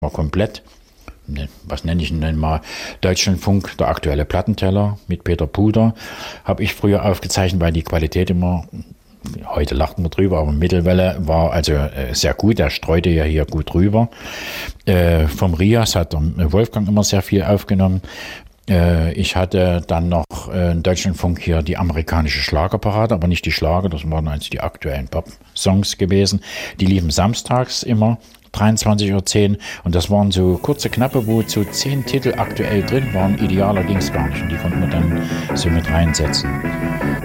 war komplett. Was nenne ich denn mal? Deutschlandfunk, der aktuelle Plattenteller mit Peter Puder, habe ich früher aufgezeichnet, weil die Qualität immer, heute lachen wir drüber, aber Mittelwelle war also sehr gut, er streute ja hier gut rüber. Vom Rias hat der Wolfgang immer sehr viel aufgenommen. Ich hatte dann noch in Deutschlandfunk hier die amerikanische Schlagerparade, aber nicht die Schlager, das waren also die aktuellen Pop-Songs gewesen. Die liefen samstags immer, 23:10 Uhr, und das waren so kurze Knappe, wo so 10 Titel aktuell drin waren. Idealer ging es gar nicht und die konnten wir dann so mit reinsetzen.